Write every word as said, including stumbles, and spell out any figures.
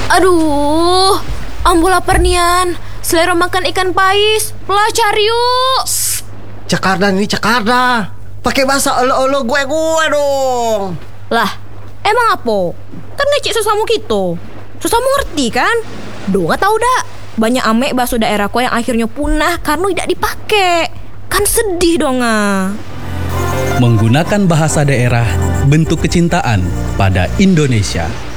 Aduh, ambo lapar nian. Selera makan ikan pais. Lah cari yuk. Jakarta ini Jakarta. Pakai bahasa olo-olo gue-gue dong. Lah, emang apa? Kan ngecik sesamu gitu. Sesamu ngerti kan? Do nggak tahu dah. Banyak ame bahasa daerahku yang akhirnya punah karena tidak dipakai. Kan sedih dong ah. Menggunakan bahasa daerah bentuk kecintaan pada Indonesia.